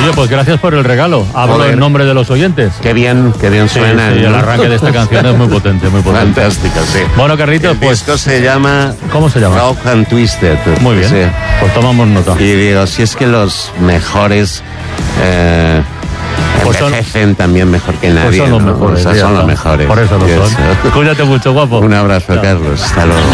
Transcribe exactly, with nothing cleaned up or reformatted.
Oye, pues gracias por el regalo. Hablo Joder. en nombre de los oyentes. Qué bien, qué bien Sí, suena. sí, el arranque de esta canción es muy potente, muy potente. Fantástico, sí. Bueno, Carlitos, El pues... disco se llama... ¿Cómo se llama? Rock and Twisted. Muy bien, Sí. pues tomamos nota. Y digo, si es que los mejores eh, Pues son- envejecen también mejor que nadie. Pues son los ¿no? mejores. O sea, ya son está. los mejores. Por eso lo Y son. eso. Cuídate mucho, guapo. Un abrazo, Chao. Carlos. Hasta luego.